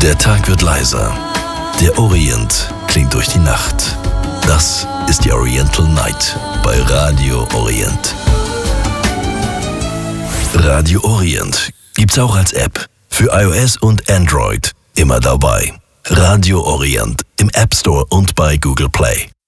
Der Tag wird leiser. Der Orient klingt durch die Nacht. Das ist die Oriental Night bei Radio Orient. Radio Orient gibt's auch als App für iOS und Android. Immer dabei. Radio Orient im App Store und bei Google Play.